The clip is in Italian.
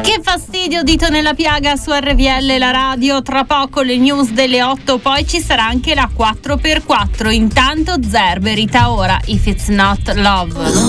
Che fastidio, dito nella piaga su RVL, la radio. Tra poco le news delle 8, poi ci sarà anche la 4x4. Intanto Zerbe, Rita Ora, If It's Not Love.